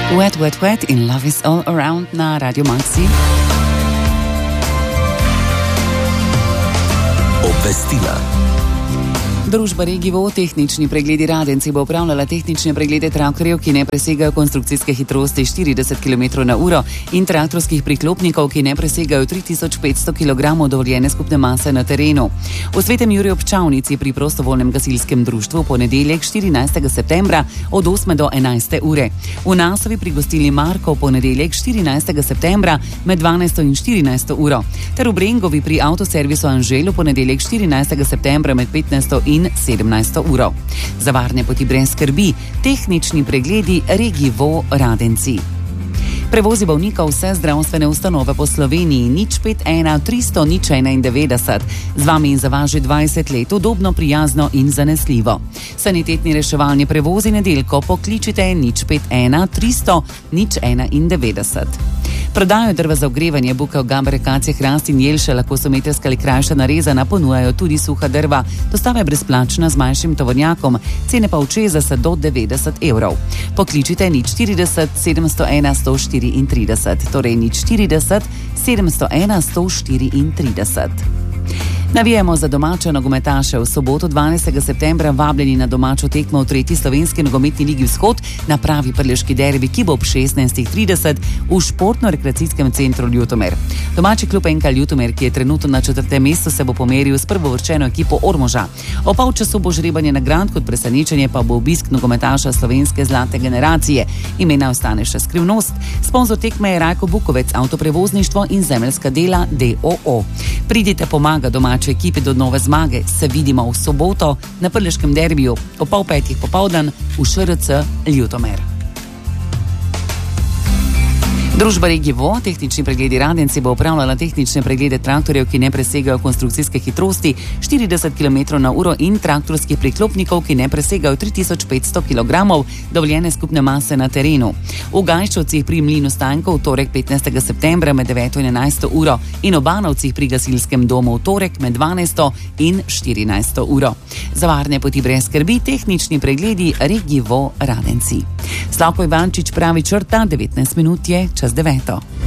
Wet, wet, wet in Love is all around na Radio Maxi. Obvestila. Družba Regivo tehnični pregledi Radenci bo upravljala tehnične preglede traktorjev, ki ne presegajo konstrukcijske hitrosti 40 km/h in traktorskih priklopnikov, ki ne presegajo 3500 kg dovoljene skupne mase na terenu. V Svetem Juriju ob Čavnici pri prostovoljnem gasilskem društvu ponedeljek 14. septembra od 8 do 11. ure. V Nasovi pri gostilni Markov ponedeljek 14. septembra med 12 in 14. uro. Ter v Brengovi pri avtoservisu Anželu ponedeljek 14. septembra med 15 in 17. uro. Za varne poti brez skrbi, tehnični pregledi Regivo Radenci. Prevozi bolnika vse zdravstvene ustanove po Sloveniji 051 300 091. Z vami in za vas že 20 let, udobno, prijazno in zanesljivo. Sanitetni reševalni prevozi nedeljko pokličite 051 300 091. Prodajo drva za ogrevanje, bukev, gambe, akacije, hrast in jelše, lahko so metrska ali krajša narezana, ponujajo tudi suha drva. Dostava je brezplačna z manjšim tovornjakom, cene pa v Čezasa do 90 evrov. Pokličite 040 701 134, torej 040 701 134. Navijamo za domače nogometaše. V soboto 12. septembra vabljeni na domačo tekmo v 3. slovenski nogometni ligi Vzhod na pravi prleški derbi, ki bo ob 16:30 v športno-rekreacijskem centru Ljutomer. Domači klub NK Ljutomer, ki je trenutno na 4. mestu, se bo pomeril s prvovrščeno ekipo Ormoža. O polčasu bo žrebanje nagrad, kot presenečenje pa bo obisk nogometaša slovenske zlate generacije. Imena ostane še skrivnost. Sponzor tekme je Rajko Bukovec, avtoprevozništvo in zemeljska dela d.o.o. Pridite pomaga domači ekipi do nove zmage. Se vidimo v soboto na prleškem derbiju ob 4:30 popoldan v ŠRC Ljutomer. Družba Regivo, tehnični pregledi Radenci, bo upravljala tehnične preglede traktorjev, ki ne presegajo konstrukcijske hitrosti 40 km/h in traktorskih priklopnikov, ki ne presegajo 3500 kg dovoljene skupne mase na terenu. V Gajščovcih pri Mlinu Stanjkov v torek 15. septembra med 9 in 11. uro in v Banovcih pri gasilskem domu v torek med 12 in 14. uro. Za varne poti brez skrbi, tehnični pregledi Regivo Radenci. Slavko Ivančič pravi črta, 19 minut je čez 9.